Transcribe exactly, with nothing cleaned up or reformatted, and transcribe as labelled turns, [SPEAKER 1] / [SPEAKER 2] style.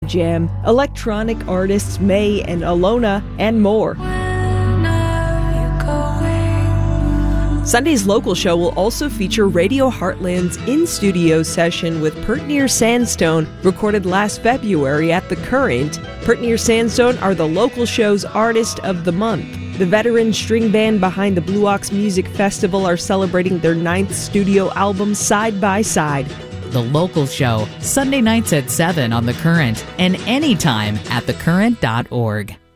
[SPEAKER 1] Jam, electronic artists May and Alona, and more. Sunday's local show will also feature Radio Heartland's in-studio session with Pert Near Sandstone, recorded last February at The Current. Pert Near Sandstone are the local show's Artist of the Month. The veteran string band behind the Blue Ox Music Festival are celebrating their ninth studio album, Side by Side.
[SPEAKER 2] The local show, Sunday nights at seven on The Current, and anytime at the current dot org.